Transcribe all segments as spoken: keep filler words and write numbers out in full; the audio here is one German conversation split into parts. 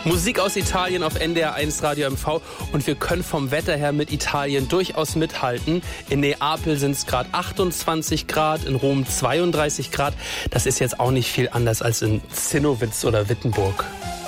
Musik aus Italien auf N D R eins Radio M V und wir können vom Wetter her mit Italien durchaus mithalten. In Neapel sind es gerade achtundzwanzig Grad, in Rom zweiunddreißig Grad. Das ist jetzt auch nicht viel anders als in Zinnowitz oder Wittenburg.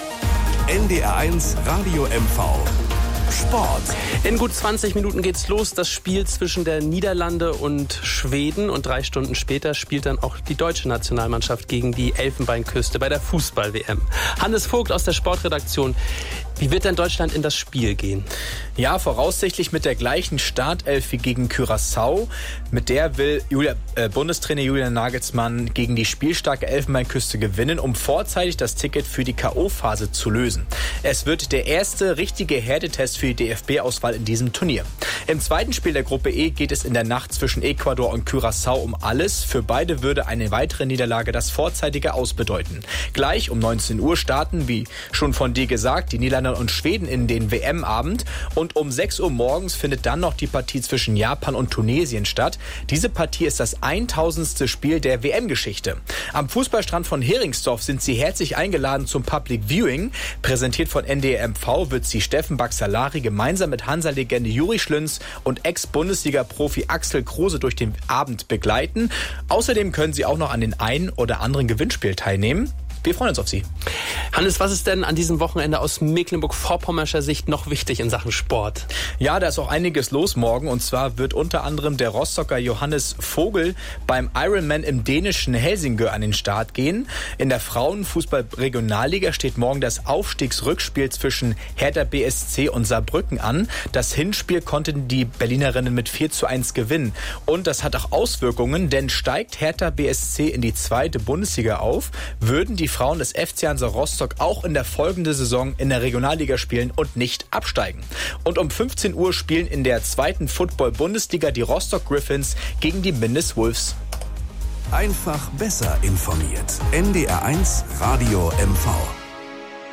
N D R eins Radio M V. Sport. In gut zwanzig Minuten geht's los. Das Spiel zwischen der Niederlande und Schweden. Und drei Stunden später spielt dann auch die deutsche Nationalmannschaft gegen die Elfenbeinküste bei der Fußball-W M. Hannes Vogt aus der Sportredaktion. Wie wird denn Deutschland in das Spiel gehen? Ja, voraussichtlich mit der gleichen Startelf wie gegen Curaçao. Mit der will Julia, äh, Bundestrainer Julian Nagelsmann gegen die spielstarke Elfenbeinküste gewinnen, um vorzeitig das Ticket für die K O-Phase zu lösen. Es wird der erste richtige Härtetest für die D F B-Auswahl in diesem Turnier. Im zweiten Spiel der Gruppe E geht es in der Nacht zwischen Ecuador und Curaçao um alles. Für beide würde eine weitere Niederlage das vorzeitige Aus bedeuten. Gleich um neunzehn Uhr starten, wie schon von dir gesagt, die Niederlande und Schweden in den W M-Abend. Und um sechs Uhr morgens findet dann noch die Partie zwischen Japan und Tunesien statt. Diese Partie ist das tausendste Spiel der W M-Geschichte. Am Fußballstrand von Heringsdorf sind Sie herzlich eingeladen zum Public Viewing. Präsentiert von N D R M V wird sie Steffen Baxalari gemeinsam mit Hansa-Legende Juri Schlünz und Ex-Bundesliga-Profi Axel Kruse durch den Abend begleiten. Außerdem können Sie auch noch an den einen oder anderen Gewinnspiel teilnehmen. Wir freuen uns auf Sie. Hannes, was ist denn an diesem Wochenende aus Mecklenburg-Vorpommerscher Sicht noch wichtig in Sachen Sport? Ja, da ist auch einiges los morgen. Und zwar wird unter anderem der Rostocker Johannes Vogel beim Ironman im dänischen Helsingør an den Start gehen. In der Frauenfußball-Regionalliga steht morgen das Aufstiegsrückspiel zwischen Hertha B S C und Saarbrücken an. Das Hinspiel konnten die Berlinerinnen mit vier zu eins gewinnen. Und das hat auch Auswirkungen, denn steigt Hertha B S C in die zweite Bundesliga auf, würden die Frauen des F C Hansa Rostock auch in der folgenden Saison in der Regionalliga spielen und nicht absteigen. Und um fünfzehn Uhr spielen in der zweiten Football-Bundesliga die Rostock Griffins gegen die Minnes Wolves. Einfach besser informiert. N D R eins Radio M V.